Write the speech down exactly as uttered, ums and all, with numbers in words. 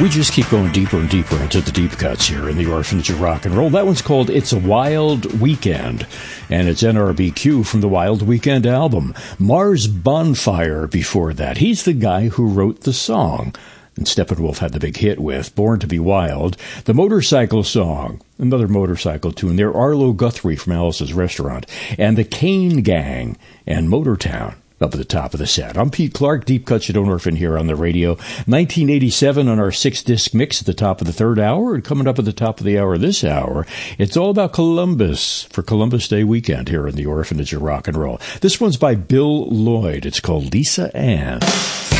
We just keep going deeper and deeper into the deep cuts here in the Orphanage of Rock and Roll. That one's called It's a Wild Weekend, and it's N R B Q from the Wild Weekend album. Mars Bonfire before that. He's the guy who wrote the song, and Steppenwolf had the big hit with Born to be Wild. The Motorcycle Song, another motorcycle tune there. Arlo Guthrie from Alice's Restaurant, and the Kane Gang and Motortown up at the top of the set. I'm Pete Clark, Deep Cuts You Don't Orphan here on the radio. nineteen eighty-seven on our six-disc mix at the top of the third hour, and coming up at the top of the hour this hour, it's all about Columbus for Columbus Day weekend here in the Orphanage of Rock and Roll. This one's by Bill Lloyd. It's called Lisa Ann.